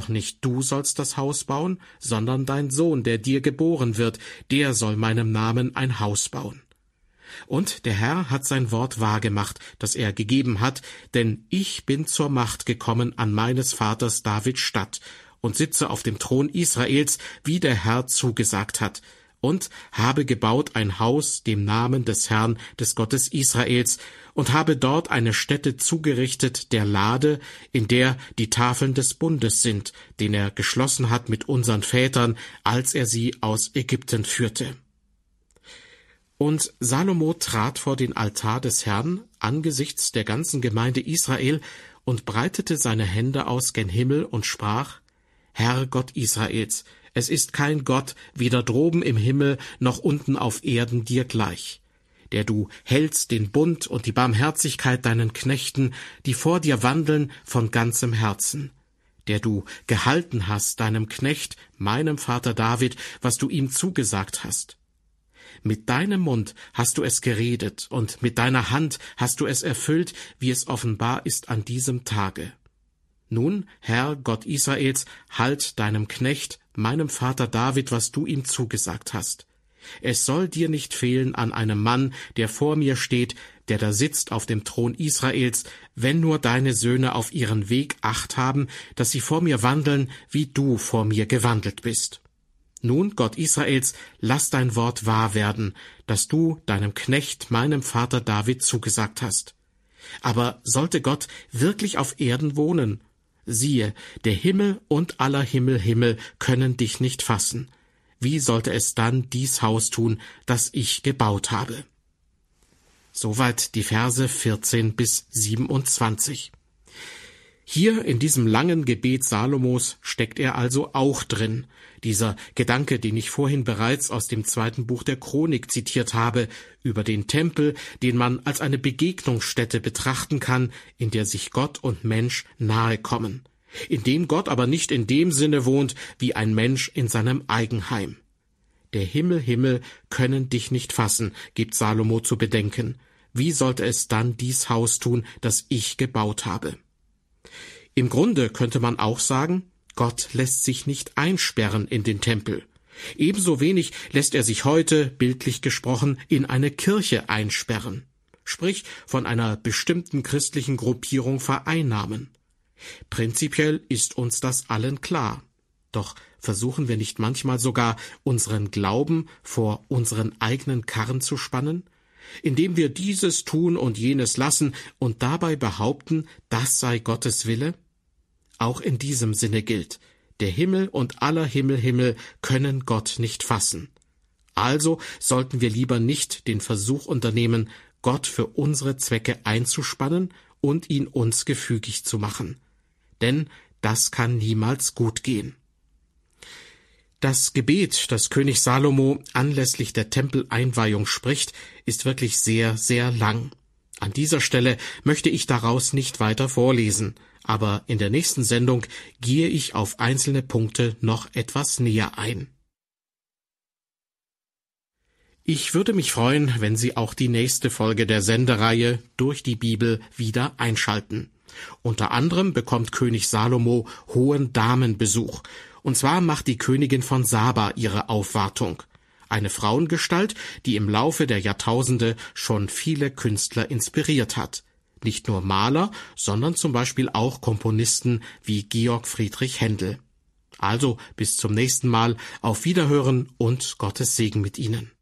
Doch nicht du sollst das Haus bauen, sondern dein Sohn, der dir geboren wird, der soll meinem Namen ein Haus bauen. Und der Herr hat sein Wort wahrgemacht, das er gegeben hat, denn ich bin zur Macht gekommen an meines Vaters David Statt und sitze auf dem Thron Israels, wie der Herr zugesagt hat, und habe gebaut ein Haus dem Namen des Herrn, des Gottes Israels, und habe dort eine Stätte zugerichtet der Lade, in der die Tafeln des Bundes sind, den er geschlossen hat mit unseren Vätern, als er sie aus Ägypten führte. Und Salomo trat vor den Altar des Herrn angesichts der ganzen Gemeinde Israel und breitete seine Hände aus gen Himmel und sprach: Herr Gott Israels, es ist kein Gott, weder droben im Himmel noch unten auf Erden dir gleich, der du hältst den Bund und die Barmherzigkeit deinen Knechten, die vor dir wandeln von ganzem Herzen, der du gehalten hast deinem Knecht, meinem Vater David, was du ihm zugesagt hast. Mit deinem Mund hast du es geredet, und mit deiner Hand hast du es erfüllt, wie es offenbar ist an diesem Tage. Nun, Herr Gott Israels, halt deinem Knecht, meinem Vater David, was du ihm zugesagt hast. Es soll dir nicht fehlen an einem Mann, der vor mir steht, der da sitzt auf dem Thron Israels, wenn nur deine Söhne auf ihren Weg Acht haben, dass sie vor mir wandeln, wie du vor mir gewandelt bist. Nun, Gott Israels, lass dein Wort wahr werden, das du deinem Knecht, meinem Vater David, zugesagt hast. Aber sollte Gott wirklich auf Erden wohnen? Siehe, der Himmel und aller Himmel können dich nicht fassen. Wie sollte es dann dies Haus tun, das ich gebaut habe? Soweit die Verse 14 bis 27. Hier in diesem langen Gebet Salomos steckt er also auch drin. Dieser Gedanke, den ich vorhin bereits aus dem 2. Buch der Chronik zitiert habe, über den Tempel, den man als eine Begegnungsstätte betrachten kann, in der sich Gott und Mensch nahe kommen, in dem Gott aber nicht in dem Sinne wohnt, wie ein Mensch in seinem Eigenheim. Der Himmel können dich nicht fassen, gibt Salomo zu bedenken. Wie sollte es dann dies Haus tun, das ich gebaut habe? Im Grunde könnte man auch sagen, Gott lässt sich nicht einsperren in den Tempel. Ebenso wenig lässt er sich heute, bildlich gesprochen, in eine Kirche einsperren, sprich von einer bestimmten christlichen Gruppierung vereinnahmen. Prinzipiell ist uns das allen klar. Doch versuchen wir nicht manchmal sogar, unseren Glauben vor unseren eigenen Karren zu spannen, indem wir dieses tun und jenes lassen und dabei behaupten, das sei Gottes Wille? Auch in diesem Sinne gilt, der Himmel und aller Himmel können Gott nicht fassen. Also sollten wir lieber nicht den Versuch unternehmen, Gott für unsere Zwecke einzuspannen und ihn uns gefügig zu machen. Denn das kann niemals gut gehen. Das Gebet, das König Salomo anlässlich der Tempeleinweihung spricht, ist wirklich sehr, sehr lang. An dieser Stelle möchte ich daraus nicht weiter vorlesen, aber in der nächsten Sendung gehe ich auf einzelne Punkte noch etwas näher ein. Ich würde mich freuen, wenn Sie auch die nächste Folge der Sendereihe Durch die Bibel wieder einschalten. Unter anderem bekommt König Salomo hohen Damenbesuch, und zwar macht die Königin von Saba ihre Aufwartung. Eine Frauengestalt, die im Laufe der Jahrtausende schon viele Künstler inspiriert hat. Nicht nur Maler, sondern zum Beispiel auch Komponisten wie Georg Friedrich Händel. Also bis zum nächsten Mal, auf Wiederhören und Gottes Segen mit Ihnen.